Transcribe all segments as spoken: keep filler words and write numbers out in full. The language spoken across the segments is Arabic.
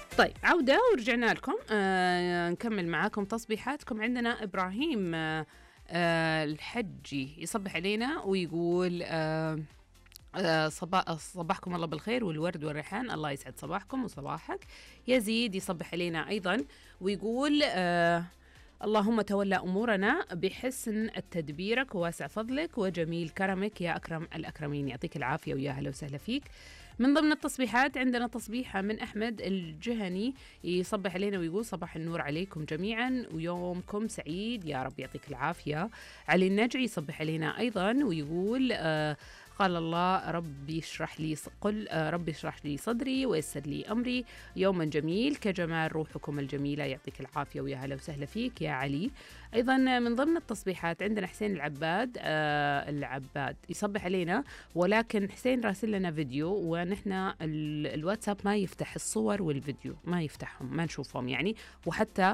طيب عودة ورجعنا لكم. آه نكمل معاكم تصبيحاتكم. عندنا إبراهيم آه آه الحجي يصبح علينا ويقول آه آه صباح صباحكم الله بالخير والورد والريحان، الله يسعد صباحكم وصباحك. يزيد يصبح علينا أيضا ويقول آه اللهم تولى أمورنا بحسن تدبيرك وواسع فضلك وجميل كرمك يا أكرم الأكرمين. يعطيك العافية ويا هلا وسهلا فيك. من ضمن التصبيحات عندنا تصبيحة من أحمد الجهني يصبح علينا ويقول صباح النور عليكم جميعا ويومكم سعيد يا رب يعطيك العافية. علي النجعي يصبح علينا أيضا ويقول آه قال الله ربي اشرح لي قل آه ربي اشرح لي صدري ويسر لي أمري، يوما جميل كجمال روحكم الجميلة. يعطيك العافية ويا هلا وسهلا فيك يا علي. أيضا من ضمن التصبيحات عندنا حسين العباد آه العباد يصبح علينا، ولكن حسين راسل لنا فيديو ونحن الواتساب ما يفتح الصور والفيديو، ما يفتحهم ما نشوفهم يعني، وحتى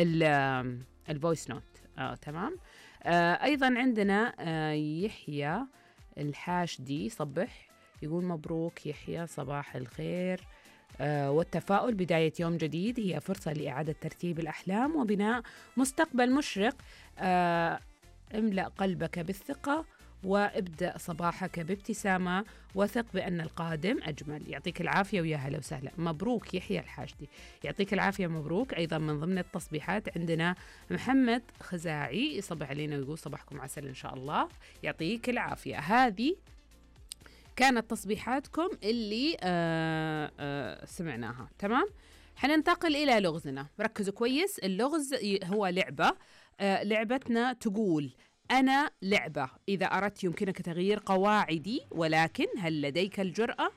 الفويس نوت آه تمام. آه أيضا عندنا آه يحيى الحاشدي صبح يقول مبروك يحيى صباح الخير آه والتفاؤل، بداية يوم جديد هي فرصة لإعادة ترتيب الأحلام وبناء مستقبل مشرق. آه املأ قلبك بالثقة وابدأ صباحك بابتسامة وثق بأن القادم أجمل. يعطيك العافية ويا هلا وسهلا. مبروك يحيى الحاشدي، يعطيك العافية مبروك. أيضا من ضمن التصبيحات عندنا محمد خزاعي يصبح علينا ويقول صباحكم عسل إن شاء الله. يعطيك العافية. هذه كانت تصبيحاتكم اللي آآ آآ سمعناها تمام. حننتقل إلى لغزنا. ركزوا كويس. اللغز هو لعبة. آه لعبتنا تقول أنا لعبة، إذا أردت يمكنك تغيير قواعدي ولكن هل لديك الجرأة؟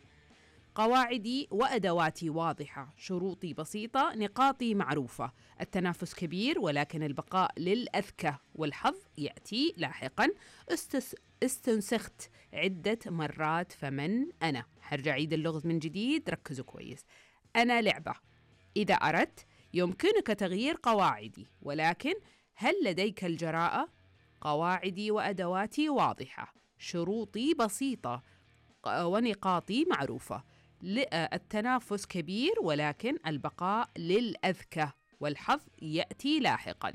قواعدي وأدواتي واضحة، شروطي بسيطة، نقاطي معروفة، التنافس كبير ولكن البقاء للأذكى والحظ يأتي لاحقا. استس استنسخت عدة مرات فمن أنا؟ حرجع عيد اللغز من جديد. ركزوا كويس. أنا لعبة، إذا أردت يمكنك تغيير قواعدي ولكن هل لديك الجراءة؟ قواعدي وأدواتي واضحة، شروطي بسيطة ونقاطي معروفة، التنافس كبير ولكن البقاء للأذكى والحظ يأتي لاحقا.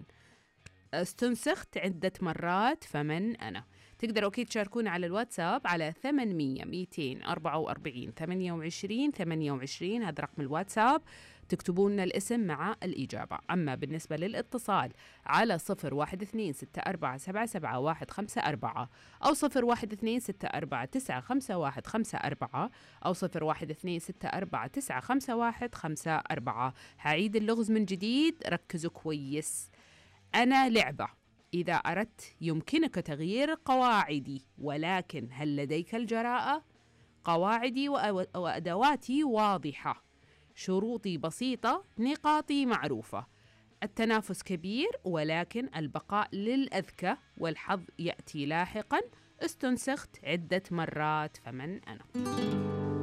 استنسخت عدة مرات فمن أنا؟ تقدروا أكيد تشاركونا على الواتساب على ثمانمية مئتين وأربعة وأربعين ثمانية وعشرين ثمانية وعشرين. هذا رقم الواتساب، تكتبون لنا الاسم مع الإجابة. أما بالنسبة للاتصال على صفر واحد اثنين ستة أربعة سبعة سبعة واحد خمسة أربعة أو صفر واحد اثنين ستة أربعة تسعة خمسة واحد خمسة أربعة أو صفر واحد اثنين ستة أربعة تسعة خمسة واحد خمسة أربعة. هعيد اللغز من جديد. ركزوا كويس. أنا لعبة، إذا أردت يمكنك تغيير قواعدي ولكن هل لديك الجراءة؟ قواعدي وأدواتي واضحة، شروطي بسيطة، نقاطي معروفة، التنافس كبير ولكن البقاء للأذكى والحظ يأتي لاحقا. استنسخت عدة مرات فمن أنا؟